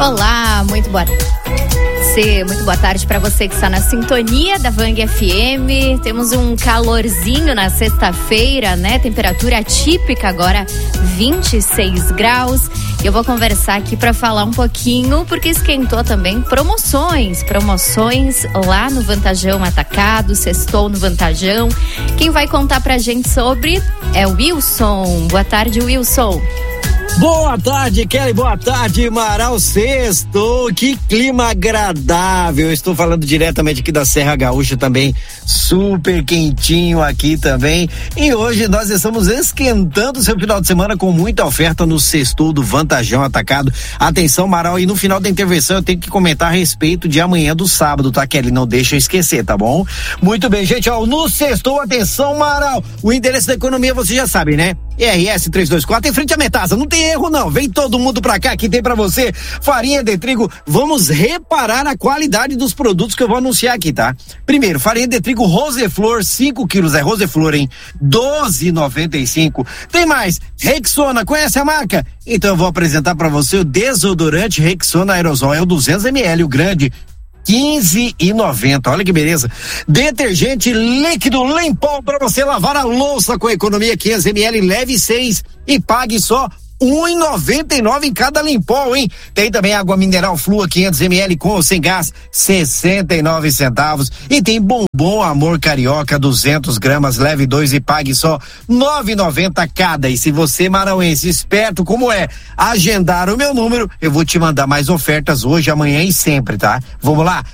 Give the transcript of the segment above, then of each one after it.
Olá, muito boa tarde para você que está na sintonia da Vang FM. Temos um calorzinho na sexta-feira, né? Temperatura atípica agora, 26 graus. E eu vou conversar aqui para falar um pouquinho, porque esquentou também promoções lá no Vantajão Atacado, sextou no Vantajão. Quem vai contar pra gente sobre é o Wilson. Boa tarde, Wilson. Boa tarde, Kelly, boa tarde, Marau. Sextou, que clima agradável. Eu estou falando diretamente aqui da Serra Gaúcha também, super quentinho aqui também. E hoje nós estamos esquentando o seu final de semana com muita oferta no Sextou do Vantajão Atacado. Atenção, Marau, e no final da intervenção eu tenho que comentar a respeito de amanhã do sábado, tá, Kelly? Não deixa eu esquecer, tá bom? Muito bem, gente, ó, no Sextou, atenção, Marau, o endereço da economia você já sabe, né? RS 324 em frente à Metasa, não tem erro não, vem todo mundo pra cá que tem pra você farinha de trigo. Vamos reparar a qualidade dos produtos que eu vou anunciar aqui, tá? Primeiro, farinha de trigo Roseflor, 5 quilos, é Roseflor, hein? R$12,95. Tem mais, Rexona, conhece a marca? Então eu vou apresentar pra você o desodorante Rexona Aerosol, é o 200 ml, o grande, R$15,90. Olha que beleza. Detergente líquido Limpol para você lavar a louça com economia, 500 ml, leve 6 e pague só R$1,99 em cada Limpol, hein? Tem também água mineral Flua 500 ml com ou sem gás, 69 centavos. E tem bombom Amor Carioca 200 gramas, leve 2 e pague só R$9,90 cada. E se você, marauense, esperto como é, agendar o meu número, eu vou te mandar mais ofertas hoje, amanhã e sempre, tá? Vamos lá,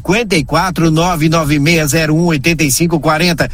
54996018540,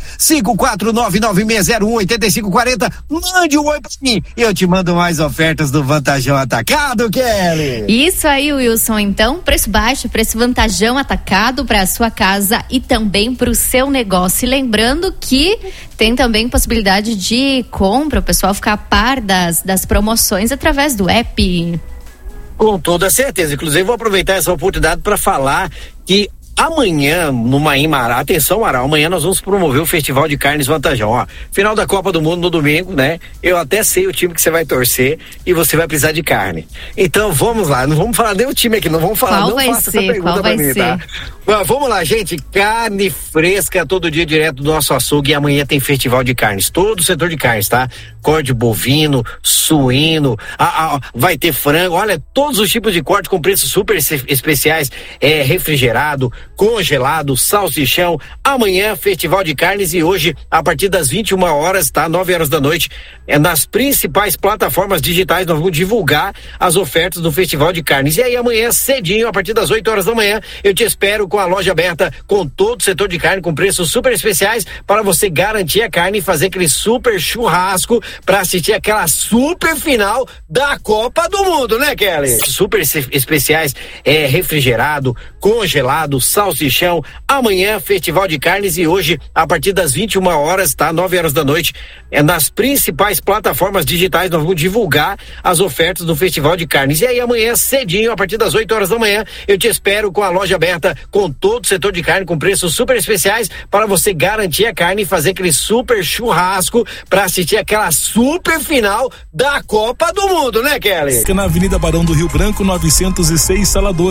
54996018540. Mande um oi pra mim e eu te mando mais ofertas do Vantajão Atacado, Kelly. Isso aí, Wilson. Então, preço baixo, preço Vantajão Atacado para a sua casa e também para o seu negócio. E lembrando que tem também possibilidade de compra, o pessoal ficar a par das promoções através do app. Com toda certeza. Inclusive, vou aproveitar essa oportunidade para falar que amanhã, no Marau, atenção, Marau, amanhã nós vamos promover o Festival de Carnes Vantajão, ó, final da Copa do Mundo no domingo, né? Eu até sei o time que você vai torcer e você vai precisar de carne. Então, vamos lá, não vamos falar nem o time aqui, não vamos falar, não faça essa pergunta pra mim, tá? Vamos lá, gente, carne fresca todo dia direto do nosso açougue e amanhã tem Festival de Carnes, todo o setor de carnes, tá? Corte bovino, suíno, vai ter frango, olha, todos os tipos de corte com preços super especiais, refrigerado, congelado, salsichão. Amanhã, Festival de Carnes e hoje, a partir das 21 horas, tá? 9 horas da noite, nas principais plataformas digitais, nós vamos divulgar as ofertas do Festival de Carnes. E aí, amanhã, cedinho, a partir das 8 horas da manhã, eu te espero com a loja aberta, com todo o setor de carne, com preços super especiais, para você garantir a carne e fazer aquele super churrasco para assistir aquela super final da Copa do Mundo, né, Kelly? Super especiais, refrigerado, congelado, salsichão. Amanhã, Festival de Carnes e hoje, a partir das 21 horas, tá? 9 horas da noite, nas principais plataformas digitais, nós vamos divulgar as ofertas do Festival de Carnes. E aí, amanhã, cedinho, a partir das 8 horas da manhã, eu te espero com a loja aberta, com todo o setor de carne, com preços super especiais, para você garantir a carne e fazer aquele super churrasco para assistir aquela super final da Copa do Mundo, né, Kelly? Na Avenida Barão do Rio Branco, 906, Sala 2.